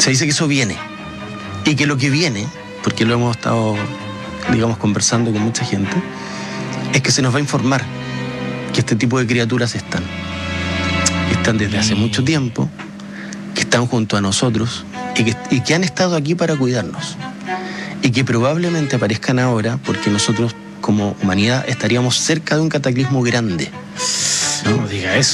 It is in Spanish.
Se dice que eso viene. Y que lo que viene, porque lo hemos estado, digamos, conversando con mucha gente, es que se nos va a informar que este tipo de criaturas están desde hace mucho tiempo, que están junto a nosotros y que han estado aquí para cuidarnos. Y que probablemente aparezcan ahora porque nosotros como humanidad estaríamos cerca de un cataclismo grande. No diga eso.